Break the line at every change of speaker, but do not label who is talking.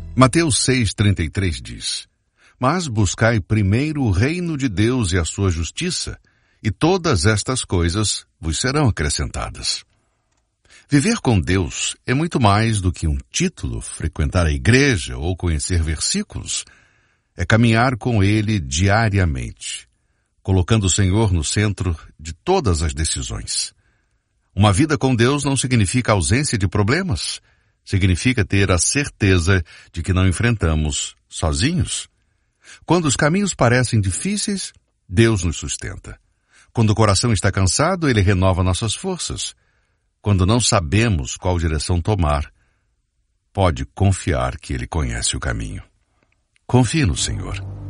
Mateus 6,33 diz: Mas buscai primeiro o reino de Deus e a sua justiça, e todas estas coisas vos serão acrescentadas. Viver com Deus é muito mais do que um título, frequentar a igreja ou conhecer versículos. É caminhar com Ele diariamente, colocando o Senhor no centro de todas as decisões. Uma vida com Deus não significa ausência de problemas, significa ter a certeza de que não enfrentamos sozinhos. Quando os caminhos parecem difíceis, Deus nos sustenta. Quando o coração está cansado, Ele renova nossas forças. Quando não sabemos qual direção tomar, pode confiar que Ele conhece o caminho. Confie no Senhor.